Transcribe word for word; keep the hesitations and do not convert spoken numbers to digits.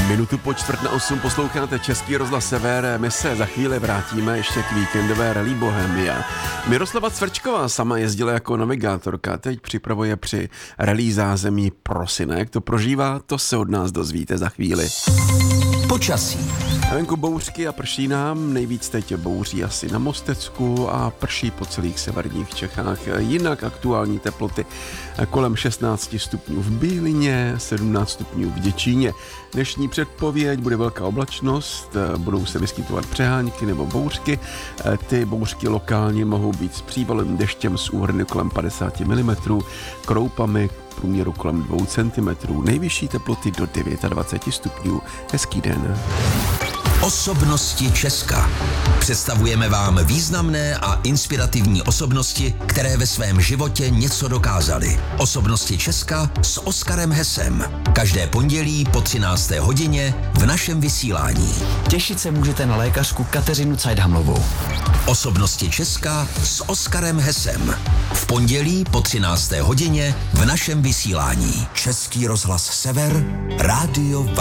Minutu po čtvrt na osm posloucháte Český rozhlas Sever. My se za chvíli vrátíme ještě k víkendové rally Bohemia. Miroslava Cvrčková sama jezdila jako navigátorka, teď připravuje při rally zázemí Prosinek. To prožívá, to se od nás dozvíte za chvíli. Počasí. Venku bouřky a prší nám, nejvíc teď bouří asi na Mostecku a prší po celých severních Čechách. Jinak aktuální teploty kolem šestnáct stupňů v Bílině, sedmnáct stupňů v Děčíně. Dnešní předpověď bude velká oblačnost, budou se vyskytovat přehánky nebo bouřky. Ty bouřky lokálně mohou být s přívalem deštěm s úhrny kolem padesát milimetrů, kroupami průměru kolem dvou centimetrů, nejvyšší teploty do dvacet devět stupňů. Hezký den. Osobnosti Česka. Představujeme vám významné a inspirativní osobnosti, které ve svém životě něco dokázaly. Osobnosti Česka s Oskarem Hesem. Každé pondělí po třinácté hodině v našem vysílání. Těšit se můžete na lékařku Kateřinu Cajdhamlovou. Osobnosti Česka s Oskarem Hesem. V pondělí po třinácté hodině v našem vysílání. Český rozhlas Sever, rádio